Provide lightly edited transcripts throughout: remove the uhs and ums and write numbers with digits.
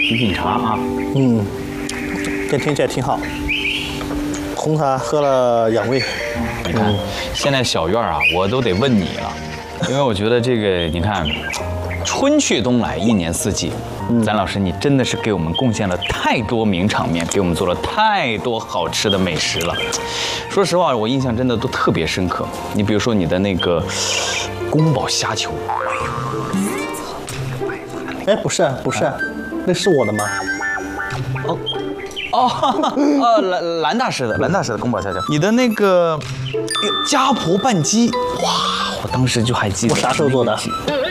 品品茶啊。 这听起来挺好。红茶喝了养胃。 你看，现在小院啊，我都得问你了，因为我觉得这个，你看，春去冬来，一年四季，咱老师你真的是给我们贡献了太多名场面，给我们做了太多好吃的美食了。说实话，我印象真的都特别深刻。你比如说你的那个宫保虾球， 哎，不是，那是我的吗？ 蓝大师的宫保虾球，你的那个家婆拌鸡，哇，我当时就还记得。 我啥时候做的？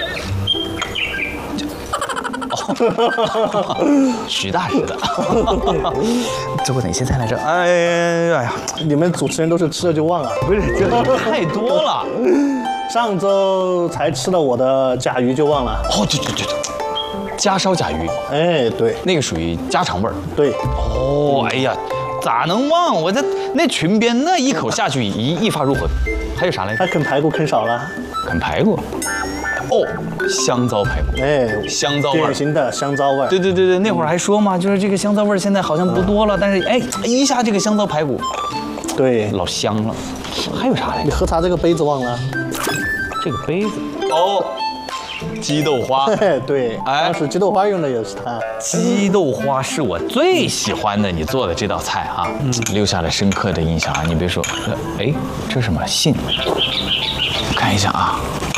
徐大师的。做过哪些菜来着？哎呀， 你们主持人都是吃了就忘了。 不是，这太多了。 上周才吃了我的甲鱼就忘了。 哦，对，家烧甲鱼。哎， 对， 那个属于家常味儿。 对。 哦，哎呀，咋能忘？我那裙边那一口下去一发入魂。还有啥来着？ 他啃排骨啃少了。 啃排骨。哦，香糟排骨， 哎， 香糟味儿， 典型的香糟味儿。 对，那会儿还说嘛，就是这个香糟味儿现在好像不多了，但是哎，一下这个香糟排骨， 对， 老香了。还有啥来着？ 你喝茶这个杯子忘了？ 这个杯子哦，鸡豆花。 对，当时鸡豆花用的也是它。 鸡豆花是我最喜欢的你做的这道菜啊，留下了深刻的印象啊。你别说，哎，这是什么信？看一下啊。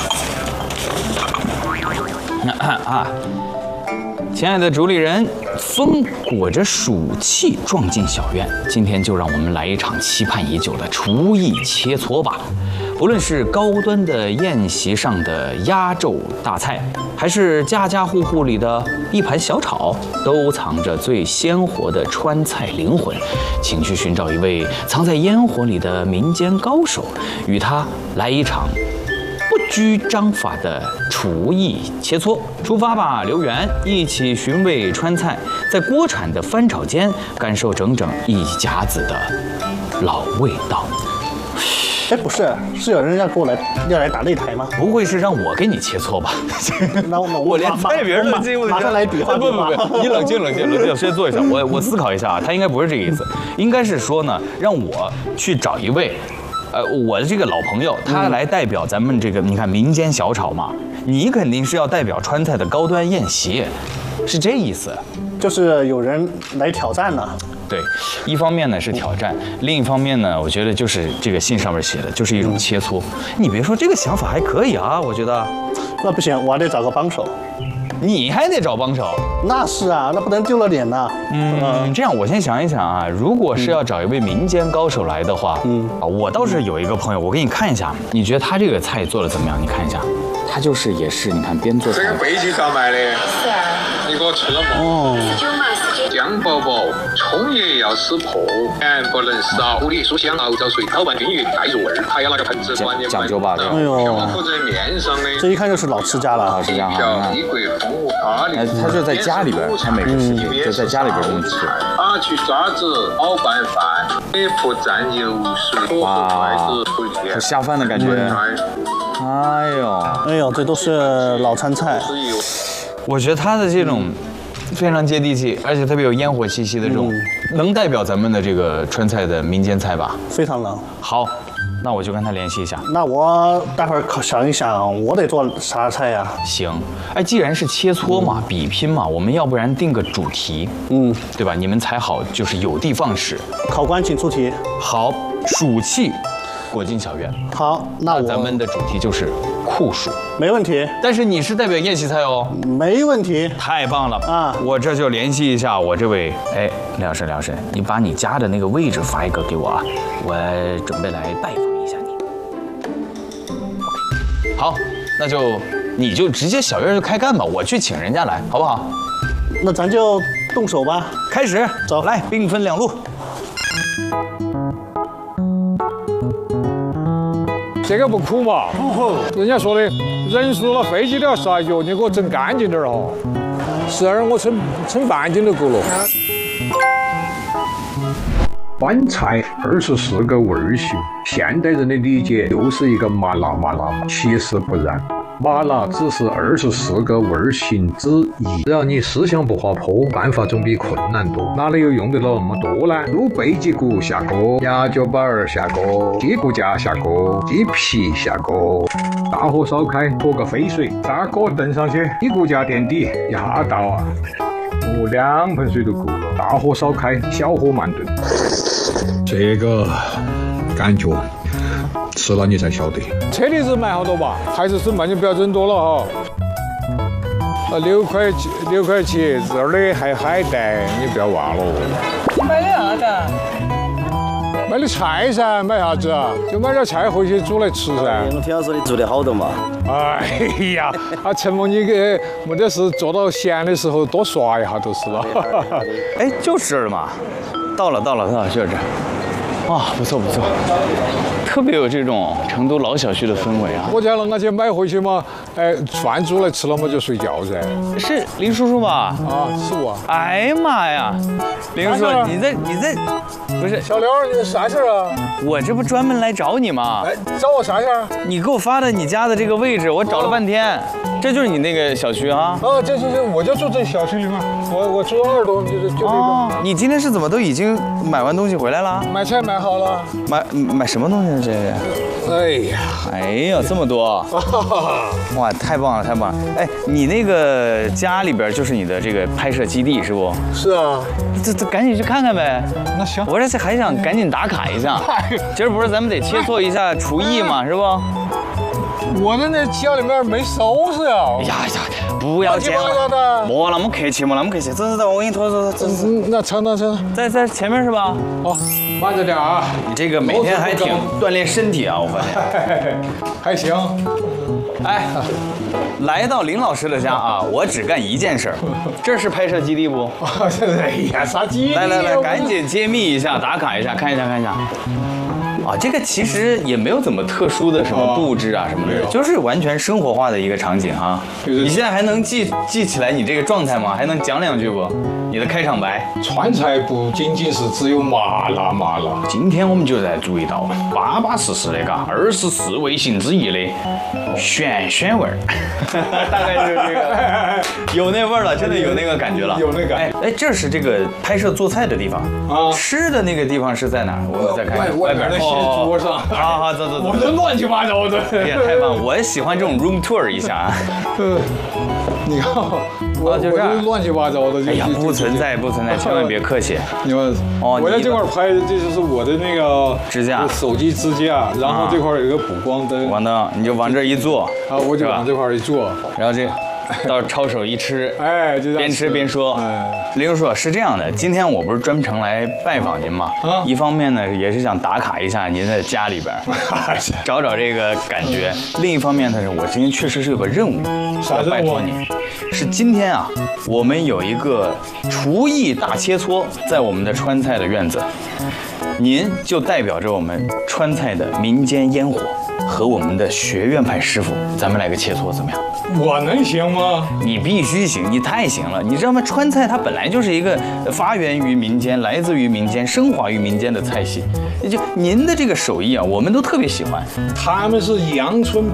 亲爱的主理人，风裹着暑气撞进小院，今天就让我们来一场期盼已久的厨艺切磋吧。不论是高端的宴席上的压轴大菜，还是家家户户里的一盘小炒，都藏着最鲜活的川菜灵魂。请去寻找一位藏在烟火里的民间高手，与他来一场不拘章法的厨艺切磋。出发吧，刘源，一起寻味川菜，在锅铲的翻炒间感受整整一甲子的老味道。 哎，不是，是有人要来打擂台吗？ 不会是让我给你切磋吧？ 那我连菜名都记不得。 马上来比划。 不，你冷静，先坐一下，我思考一下啊，他应该不是这个意思，应该是说呢，让我去找一位。我的这个老朋友，他来代表咱们这个，你看民间小炒嘛，你肯定是要代表川菜的高端宴席，是这意思。 就是有人来挑战呢。 对，一方面呢是挑战，另一方面呢，我觉得就是这个信上面写的，就是一种切磋。你别说，这个想法还可以啊，我觉得。 那不行，我还得找个帮手。 你还得找帮手？ 那是啊，那不能丢了脸呐。 这样我先想一想啊，如果是要找一位民间高手来的话，我倒是有一个朋友，我给你看一下，你觉得他这个菜做的怎么样？你看一下，他就是也是，你看边做菜。 这个背景咋卖的？ 是啊。 你给我吃了吗？ 哦。 19嘛，19。 姜宝宝，葱也要撕破，盐不能少，处理酥香，熬糟水，搅拌均匀，带入味儿，还要那个盆子讲究吧？ 哎呦， 漂浮在面上的。 这一看就是老吃家了。 老吃家哈。 异国风物咖喱。 他就在家里边，他每个事情就在家里边这么吃。 啊，去渣子，熬拌饭，一铺蘸油水，筷子不甜， 是下饭的感觉。哎呦， 这都是老川菜。 我觉得他的这种非常接地气，而且特别有烟火气息的这种，能代表咱们的这个川菜的民间菜吧？ 非常能。 好，那我就跟他联系一下。 那我待会儿想一想，我得做啥菜呀？ 行，哎，既然是切磋嘛，比拼嘛，我们要不然定个主题，对吧？你们才好就是有的放矢。 考官请出题。 好，暑气裹进小院。 好，那咱们的主题就是酷暑。 没问题。 但是你是代表宴席菜哦。 没问题。 太棒了啊！ 我这就联系一下我这位，哎，梁老师，你把你家的那个位置发一个给我啊，我准备来拜访一下你。好，那你就直接小院就开干吧，我去请人家来，好不好？ 那咱就动手吧， 开始， 走， 来，兵分两路。 这个不苦嘛？不苦。人家说的，人熟了飞机都要撒脚，你给我整干净点哦。是啊，我称半斤就够了。 川菜24个味儿型，现代人的理解就是一个麻辣，其实不然。 麻辣只是24个味儿型之一，只要你思想不滑坡，办法总比困难多。哪里有用得了那么多呢？猪背脊骨下锅，鸭脚板儿下锅，鸡骨架下锅，鸡皮下锅。大火烧开，泼个飞水，炸锅炖上去，鸡骨架垫底，一下倒啊，2盆水都够了。大火烧开，小火慢炖。这个感觉吃了你才晓得。 车厘子买好多吧？还是嘛，你不要整多了哈。6块钱，这儿的还海带，你不要忘了。 买的啥子？ 买的菜噻，买啥子啊？就买点菜回去煮来吃噻。 我听说你做得好的嘛。 哎呀，陈梦，你给没得事做到闲的时候多刷一下就是了。 哎，就是这儿嘛，到了，就是这儿。啊，不错，特别有这种成都老小区的氛围啊。 我叫人家去买回去嘛，哎，饭煮来吃了嘛就睡觉噻。 是林叔叔吧？ 啊，是我。 哎呀妈呀，林叔叔，你在，不是小刘，你啥事啊？ 我这不专门来找你吗？ 哎，找我啥事儿？ 你给我发的你家的这个位置，我找了半天，这就是你那个小区啊？ 啊，这，我就住这小区里面，我住2栋，就这个。 哦，你今天是怎么都已经买完东西回来了？ 买菜买好了。 买什么东西呢？这个？哎呀，这么多！哇，太棒了！哎，你那个家里边就是你的这个拍摄基地是不？ 是啊。 这赶紧去看看呗。 那行。 我这还想赶紧打卡一下。今儿不是咱们得切磋一下厨艺嘛，是不？ 我的那家里面没收拾呀！ 哎呀，不要这样，莫那么客气，走，我给你拖。 那成， 在前面是吧？ 哦，慢着点啊！ 你这个每天还挺锻炼身体啊，我发现。 还行。 哎，来到林老师的家啊，我只干一件事儿。这是拍摄基地不？ 哎呀，啥基地？ 来，赶紧揭秘一下，打卡一下，看一下。啊，这个其实也没有怎么特殊的什么布置啊什么的，就是完全生活化的一个场景哈。你现在还能记起来你这个状态吗？还能讲2句不？你的开场白。 川菜不仅仅是只有麻辣。 今天我们就在煮一道巴巴适适的24味型之一的玄味儿。大概就是这个，有那味儿了，真的有那个感觉了。 有那个。 哎，这是这个拍摄做菜的地方啊，吃的那个地方是在哪儿？我再看看。 外边的桌上。 好，走。 我这乱七八糟的。 哎呀，太棒！我也喜欢这种 room tour 一下啊。 你看，我就乱七八糟的。 哎呀，不存在，千万别客气。 你们哦，我在这块拍，这就是我的那个支架， 手机支架，然后这块有一个补光灯。 光灯，你就往这一坐。 啊，我就往这块一坐， 然后这。到抄手一吃， 哎，就边吃边说。林叔叔是这样的，今天我不是专程来拜访您嘛，一方面呢也是想打卡一下您的家里边，找这个感觉；另一方面呢是我今天确实是有个任务，要拜托你，是今天啊，我们有一个厨艺大切磋，在我们的川菜的院子，您就代表着我们川菜的民间烟火。和我们的学院派师傅，咱们来个切磋怎么样？ 我能行吗？ 你必须行，你太行了。你知道吗？川菜它本来就是一个发源于民间、来自于民间、升华于民间的菜系。就您的这个手艺啊，我们都特别喜欢。 他们是阳春